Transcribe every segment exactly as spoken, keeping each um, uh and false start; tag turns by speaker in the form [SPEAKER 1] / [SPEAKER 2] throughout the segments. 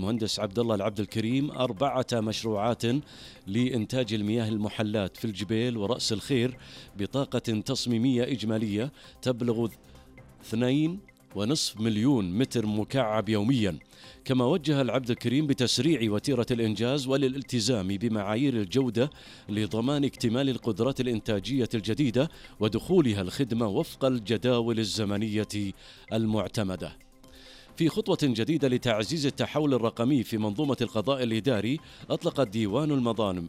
[SPEAKER 1] المهندس عبد الله العبد الكريم أربعة مشروعات لإنتاج المياه المحلات في الجبيل ورأس الخير بطاقة تصميمية إجمالية تبلغ اثنين ونصف مليون متر مكعب يوميا. كما وجه العبد الكريم بتسريع وتيرة الإنجاز والالتزام بمعايير الجودة لضمان اكتمال القدرات الإنتاجية الجديدة ودخولها الخدمة وفق الجداول الزمنية المعتمدة. في خطوة جديدة لتعزيز التحول الرقمي في منظومة القضاء الإداري، أطلقت ديوان المظالم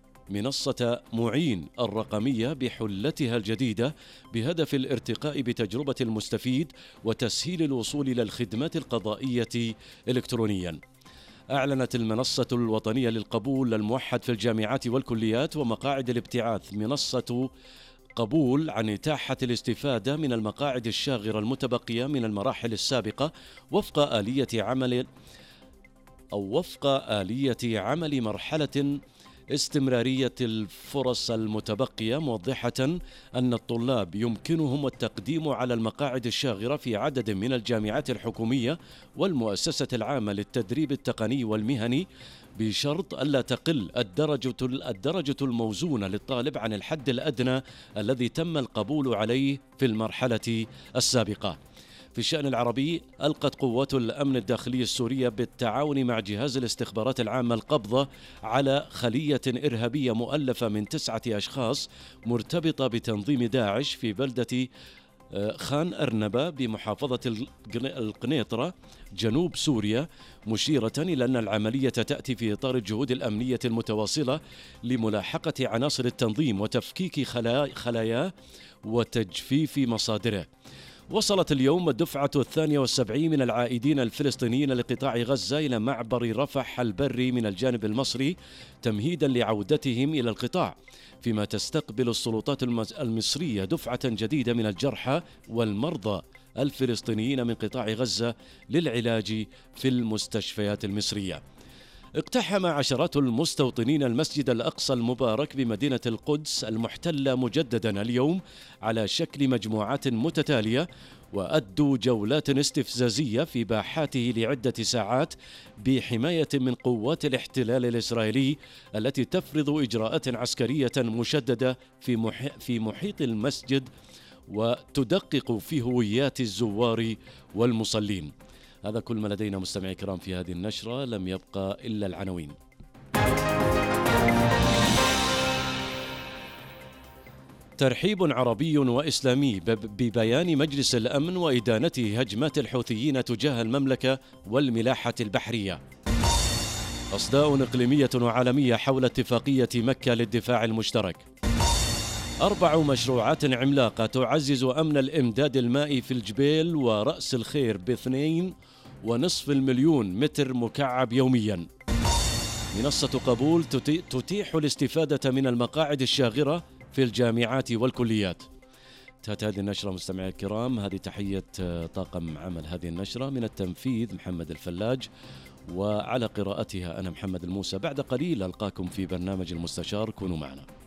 [SPEAKER 1] منصة معين الرقمية بحلتها الجديدة بهدف الارتقاء بتجربة المستفيد وتسهيل الوصول إلى الخدمات القضائية إلكترونياً. أعلنت المنصة الوطنية للقبول الموحد في الجامعات والكليات ومقاعد الابتعاث منصة قبول عن إتاحة الاستفادة من المقاعد الشاغرة المتبقية من المراحل السابقة وفق آلية عمل أو وفق آلية عمل مرحلة استمرارية الفرص المتبقية، موضحة أن الطلاب يمكنهم التقديم على المقاعد الشاغرة في عدد من الجامعات الحكومية والمؤسسة العامة للتدريب التقني والمهني بشرط ألا تقل الدرجة الدرجة الموزونة للطالب عن الحد الأدنى الذي تم القبول عليه في المرحلة السابقة. في الشأن العربي، ألقت قوات الأمن الداخلي السورية بالتعاون مع جهاز الاستخبارات العامة القبضة على خلية إرهابية مؤلفة من تسعة أشخاص مرتبطة بتنظيم داعش في بلدة خان أرنبة بمحافظة القنيطرة جنوب سوريا، مشيرة إلى أن العملية تأتي في إطار الجهود الأمنية المتواصلة لملاحقة عناصر التنظيم وتفكيك خلاياه وتجفيف مصادره. وصلت اليوم الدفعة الثانية والسبعين من العائدين الفلسطينيين لقطاع غزة إلى معبر رفح البري من الجانب المصري تمهيدا لعودتهم إلى القطاع، فيما تستقبل السلطات المصرية دفعة جديدة من الجرحى والمرضى الفلسطينيين من قطاع غزة للعلاج في المستشفيات المصرية. اقتحم عشرات المستوطنين المسجد الأقصى المبارك بمدينة القدس المحتلة مجددا اليوم على شكل مجموعات متتالية، وأدوا جولات استفزازية في باحاته لعدة ساعات بحماية من قوات الاحتلال الإسرائيلي التي تفرض إجراءات عسكرية مشددة في في محيط المسجد وتدقق في هويات الزوار والمصلين. هذا كل ما لدينا مستمعي الكرام في هذه النشرة، لم يبقى إلا العناوين. ترحيب عربي وإسلامي ببيان مجلس الأمن وإدانته هجمات الحوثيين تجاه المملكة والملاحة البحرية. أصداء إقليمية وعالمية حول اتفاقية مكة للدفاع المشترك. أربع مشروعات عملاقة تعزز أمن الإمداد المائي في الجبيل ورأس الخير باثنين ونصف المليون متر مكعب يوميا. منصة قبول تتيح الاستفادة من المقاعد الشاغرة في الجامعات والكليات. انتهت هذه النشرة مستمعي الكرام، هذه تحية طاقم عمل هذه النشرة من التنفيذ محمد الفلاج، وعلى قراءتها أنا محمد الموسى. بعد قليل ألقاكم في برنامج المستشار، كونوا معنا.